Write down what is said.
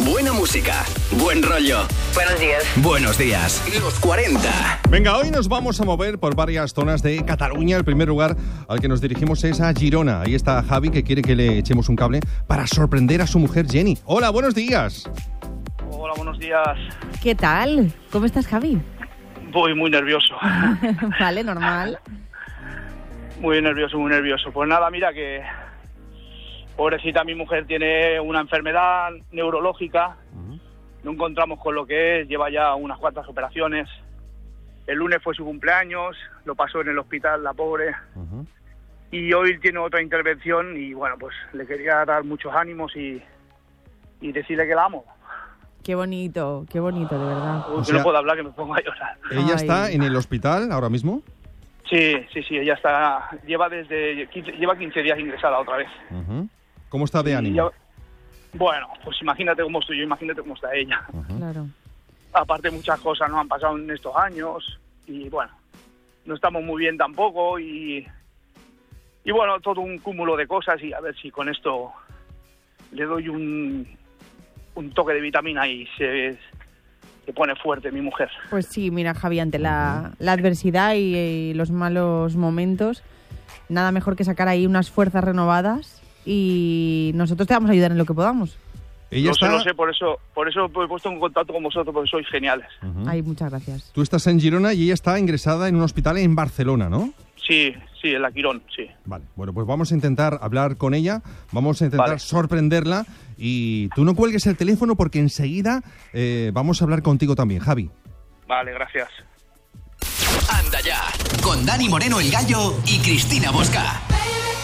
buena música, buen rollo. Buenos días. Buenos días. Los 40. Venga, hoy nos vamos a mover por varias zonas de Cataluña. El primer lugar al que nos dirigimos es a Girona. Ahí está Javi, que quiere que le echemos un cable para sorprender a su mujer Jenny. Hola, buenos días. Hola, buenos días. ¿Qué tal? ¿Cómo estás, Javi? Voy muy nervioso. Vale, normal. Muy nervioso. Pues nada, mira que pobrecita mi mujer tiene una enfermedad neurológica. No encontramos con lo que es, lleva ya unas cuantas operaciones. El lunes fue su cumpleaños, lo pasó en el hospital, la pobre. Y hoy tiene otra intervención y bueno, pues le quería dar muchos ánimos y decirle que la amo. Qué bonito, de verdad. Yo no puedo hablar, que me pongo a llorar. ¿Ella está en el hospital ahora mismo? Sí, ella está, lleva 15 días ingresada otra vez. ¿Cómo está de ánimo? Bueno, pues imagínate cómo estoy yo, imagínate cómo está ella. Claro. Aparte muchas cosas nos han pasado en estos años y bueno, no estamos muy bien tampoco y bueno, todo un cúmulo de cosas y a ver si con esto le doy un toque de vitamina y se pone fuerte mi mujer. Pues sí, mira, Javi, ante la adversidad y los malos momentos, nada mejor que sacar ahí unas fuerzas renovadas y nosotros te vamos a ayudar en lo que podamos. Ella está... Lo sé, por eso he puesto en contacto con vosotros, porque sois geniales. Ay, muchas gracias. Tú estás en Girona y ella está ingresada en un hospital en Barcelona, ¿no? Sí, en la Quirón, sí. Vale, bueno, pues vamos a intentar hablar con ella, vamos a intentar sorprenderla y tú no cuelgues el teléfono porque enseguida vamos a hablar contigo también, Javi. Vale, gracias. Anda ya, con Dani Moreno el Gallo y Cristina Bosca.